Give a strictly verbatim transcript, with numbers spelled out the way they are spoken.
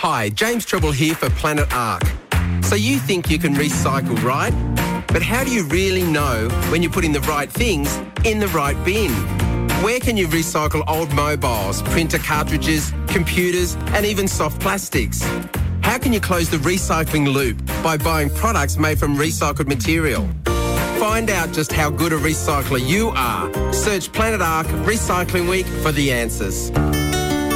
Hi, James Treble here for Planet Ark. So you think you can recycle, right? But how do you really know when you're putting the right things in the right bin? Where can you recycle old mobiles, printer cartridges, computers, and even soft plastics? How can you close the recycling loop by buying products made from recycled material? Find out just how good a recycler you are. Search Planet Ark Recycling Week for the answers.